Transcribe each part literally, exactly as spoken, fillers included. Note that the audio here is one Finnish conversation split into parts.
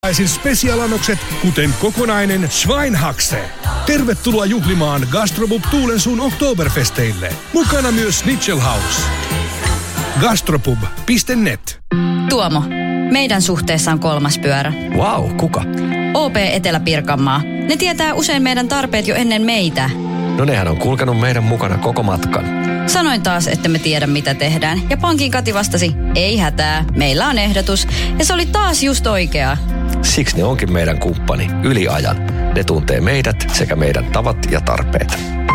spesialanokset, kuten kokonainen Schweinhaxe. Tervetuloa juhlimaan Gastropub Tuulensuun Oktoberfesteille. Mukana myös Schnitzelhaus. gastropub piste net. Tuomo, meidän suhteessa on kolmas pyörä. Vau, wow, kuka? O P Etelä-Pirkanmaa. Ne tietää usein meidän tarpeet jo ennen meitä. No nehän on kulkenut meidän mukana koko matkan. Sanoin taas, että me tiedä mitä tehdään. Ja pankin Kati vastasi, ei hätää, meillä on ehdotus. Ja se oli taas just oikea. Siksi ne onkin meidän kumppani, yli ajan. Ne tuntee meidät sekä meidän tavat ja tarpeet.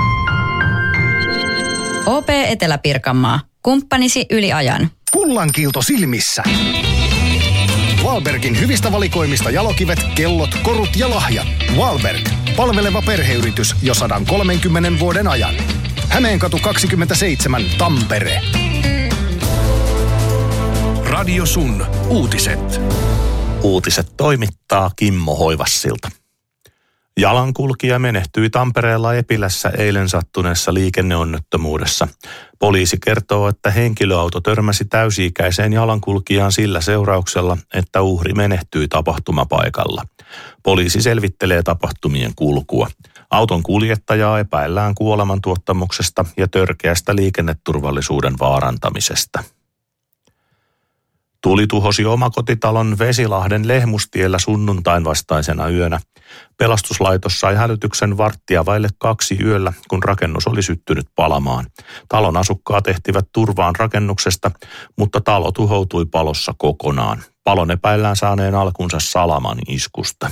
O P Etelä-Pirkanmaa. Kumppanisi yli ajan. Kullankiilto silmissä. Wahlbergin hyvistä valikoimista jalokivet, kellot, korut ja lahjat. Wahlberg. Palveleva perheyritys jo sata kolmekymmentä vuoden ajan. Hämeenkatu kaksikymmentäseitsemän, Tampere. Radio Sun uutiset. Uutiset toimittaa Kimmo Hoivassilta. Jalankulkija menehtyi Tampereella Epilässä eilen sattuneessa liikenneonnettomuudessa. Poliisi kertoo, että henkilöauto törmäsi täysi-ikäiseen jalankulkijaan sillä seurauksella, että uhri menehtyi tapahtumapaikalla. Poliisi selvittelee tapahtumien kulkua. Auton kuljettajaa epäillään kuolemantuottamuksesta ja törkeästä liikenneturvallisuuden vaarantamisesta. Tuli tuhosi omakotitalon Vesilahden Lehmustiellä sunnuntain vastaisena yönä. Pelastuslaitos sai hälytyksen varttia vaille kaksi yöllä, kun rakennus oli syttynyt palamaan. Talon asukkaat ehtivät turvaan rakennuksesta, mutta talo tuhoutui palossa kokonaan. Palon epäillään saaneen alkunsa Salaman iskusta.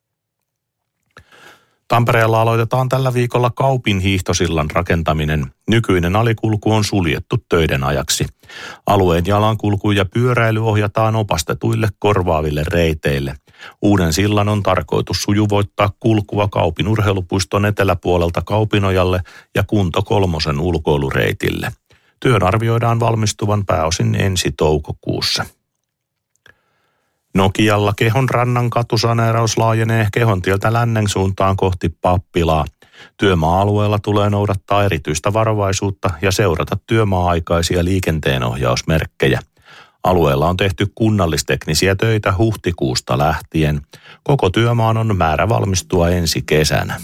Tampereella aloitetaan tällä viikolla Kaupin hiihtosillan rakentaminen. Nykyinen alikulku on suljettu töiden ajaksi. Alueen jalankulku ja pyöräily ohjataan opastetuille korvaaville reiteille. Uuden sillan on tarkoitus sujuvoittaa kulkua Kaupin urheilupuiston eteläpuolelta Kaupinojalle ja Kunto Kolmosen ulkoilureitille. Työn arvioidaan valmistuvan pääosin ensi toukokuussa. Nokialla Kehonrannan katusaneeraus laajenee Kehontieltä lännen suuntaan kohti Pappilaa. Työmaa-alueella tulee noudattaa erityistä varovaisuutta ja seurata työmaa-aikaisia liikenteenohjausmerkkejä. Alueella on tehty kunnallisteknisiä töitä huhtikuusta lähtien. Koko työmaan on määrä valmistua ensi kesänä.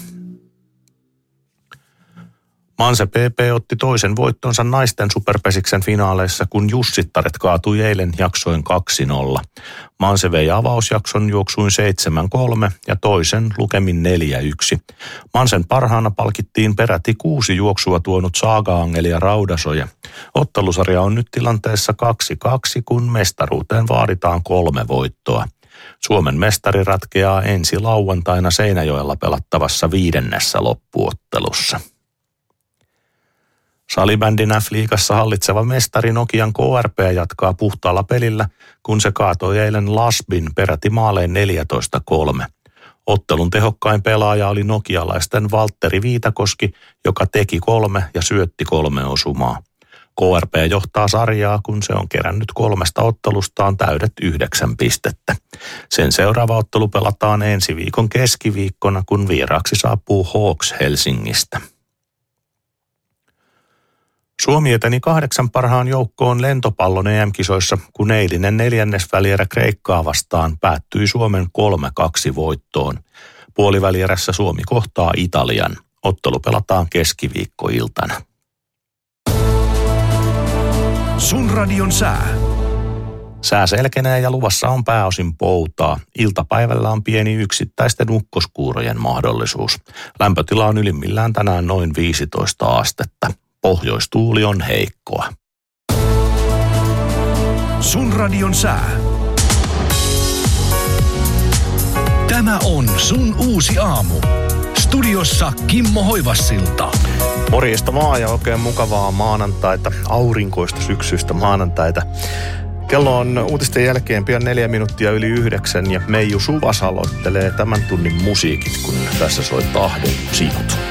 Manse P P otti toisen voittonsa naisten superpesiksen finaaleissa, kun Jussittaret kaatui eilen jaksoin kaksi nolla. Manse vei avausjakson juoksuin seitsemän kolme ja toisen lukemin neljä yksi. Mansen parhaana palkittiin peräti kuusi juoksua tuonut Saaga-Angeli ja Raudasoja. Ottelusarja on nyt tilanteessa kaksi kaksi, kun mestaruuteen vaaditaan kolme voittoa. Suomen mestari ratkeaa ensi lauantaina Seinäjoella pelattavassa viidennessä loppuottelussa. Salibändin F-liigassa hallitseva mestari Nokian K R P jatkaa puhtaalla pelillä, kun se kaatoi eilen Lasbin peräti maaleen neljätoista kolme. Ottelun tehokkain pelaaja oli nokialaisten Valtteri Viitakoski, joka teki kolme ja syötti kolme osumaa. K R P johtaa sarjaa, kun se on kerännyt kolmesta ottelustaan täydet yhdeksän pistettä. Sen seuraava ottelu pelataan ensi viikon keskiviikkona, kun vieraaksi saapuu Hawks Helsingistä. Suomi eteni kahdeksan parhaan joukkoon lentopallon E M-kisoissa, kun eilinen neljännesvälierä Kreikkaa vastaan päättyi Suomen kolme kaksi voittoon. Puolivälierässä Suomi kohtaa Italian. Ottelu pelataan keskiviikkoiltana. Sun radion sää. Sää selkenee ja luvassa on pääosin poutaa. Iltapäivällä on pieni yksittäisten ukkoskuurojen mahdollisuus. Lämpötila on ylimmillään tänään noin viisitoista astetta. Pohjoistuuli on heikkoa. Sun radion sää. Tämä on Sun uusi aamu. Studiossa Kimmo Hoivassilta. Morjesta vaan ja oikein mukavaa maanantaita, aurinkoista syksyistä maanantaita. Kello on uutisten jälkeen pian neljä minuuttia yli yhdeksän ja Meiju Suvas aloittelee tämän tunnin musiikit, kun tässä soi Tahdon sinut.